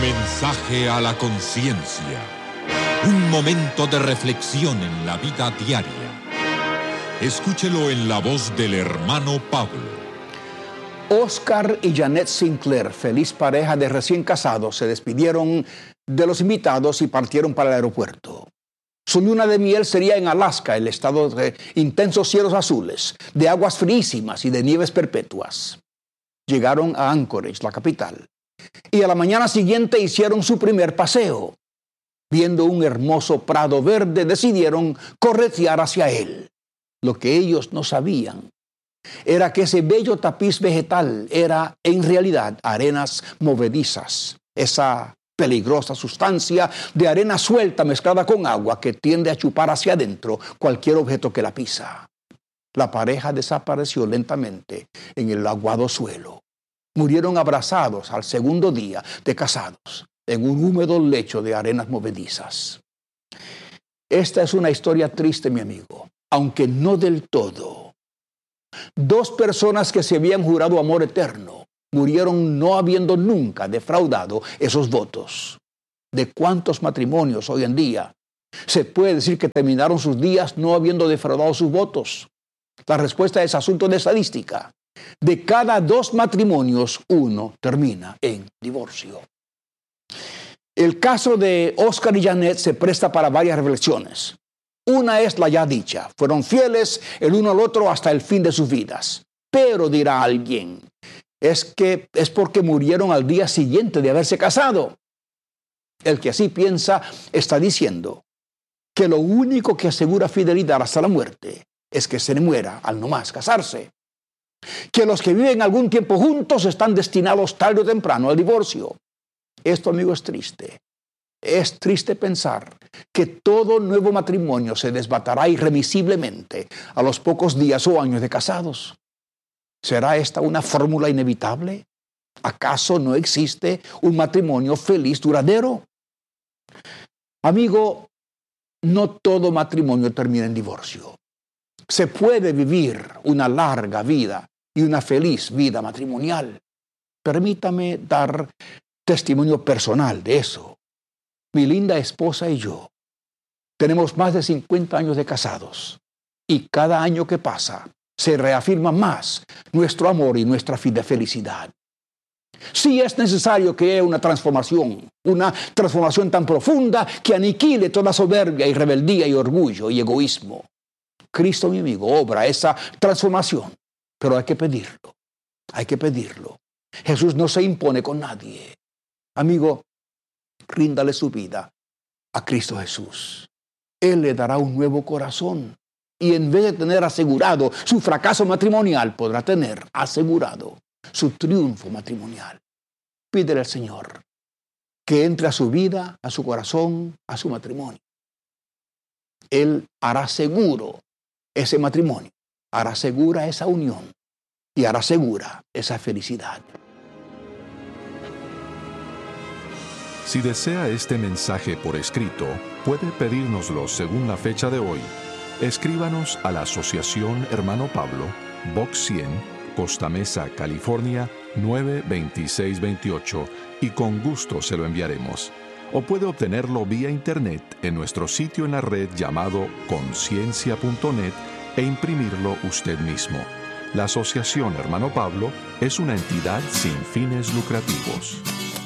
Mensaje a la conciencia. Un momento de reflexión en la vida diaria. Escúchelo en la voz del hermano Pablo. Oscar y Janet Sinclair, feliz pareja de recién casados, se despidieron de los invitados y partieron para el aeropuerto. Su luna de miel sería en Alaska, el estado de intensos cielos azules, de aguas fríísimas y de nieves perpetuas. Llegaron a Anchorage, la capital, y a la mañana siguiente hicieron su primer paseo. Viendo un hermoso prado verde, decidieron corretear hacia él. Lo que ellos no sabían era que ese bello tapiz vegetal era en realidad arenas movedizas, esa peligrosa sustancia de arena suelta mezclada con agua que tiende a chupar hacia adentro cualquier objeto que la pisa. La pareja desapareció lentamente en el aguado suelo. Murieron abrazados al segundo día de casados en un húmedo lecho de arenas movedizas. Esta es una historia triste, mi amigo, aunque no del todo. Dos personas que se habían jurado amor eterno murieron no habiendo nunca defraudado esos votos. ¿De cuántos matrimonios hoy en día se puede decir que terminaron sus días no habiendo defraudado sus votos? La respuesta es asunto de estadística. De cada 2 matrimonios, 1 termina en divorcio. El caso de Oscar y Janet se presta para varias reflexiones. Una es la ya dicha. Fueron fieles el uno al otro hasta el fin de sus vidas. Pero dirá alguien, es porque murieron al día siguiente de haberse casado. El que así piensa está diciendo que lo único que asegura fidelidad hasta la muerte es que se le muera al no más casarse. Que los que viven algún tiempo juntos están destinados tarde o temprano al divorcio. Esto, amigo, es triste. Es triste pensar que todo nuevo matrimonio se desbatará irremisiblemente a los pocos días o años de casados. ¿Será esta una fórmula inevitable? ¿Acaso no existe un matrimonio feliz duradero? Amigo, no todo matrimonio termina en divorcio. Se puede vivir una larga vida y una feliz vida matrimonial. Permítame dar testimonio personal de eso. Mi linda esposa y yo tenemos más de 50 años de casados y cada año que pasa se reafirma más nuestro amor y nuestra felicidad. Sí es necesario que haya una transformación tan profunda que aniquile toda soberbia y rebeldía y orgullo y egoísmo. Cristo, mi amigo, obra esa transformación, pero hay que pedirlo. Hay que pedirlo. Jesús no se impone con nadie. Amigo, ríndale su vida a Cristo Jesús. Él le dará un nuevo corazón y en vez de tener asegurado su fracaso matrimonial, podrá tener asegurado su triunfo matrimonial. Pídele al Señor que entre a su vida, a su corazón, a su matrimonio. Él hará seguro ese matrimonio, hará segura esa unión y hará segura esa felicidad. Si desea este mensaje por escrito, puede pedírnoslo según la fecha de hoy. Escríbanos a la Asociación Hermano Pablo, Box 100, Costa Mesa, California, 92628, y con gusto se lo enviaremos. O puede obtenerlo vía internet en nuestro sitio en la red llamado conciencia.net e imprimirlo usted mismo. La Asociación Hermano Pablo es una entidad sin fines lucrativos.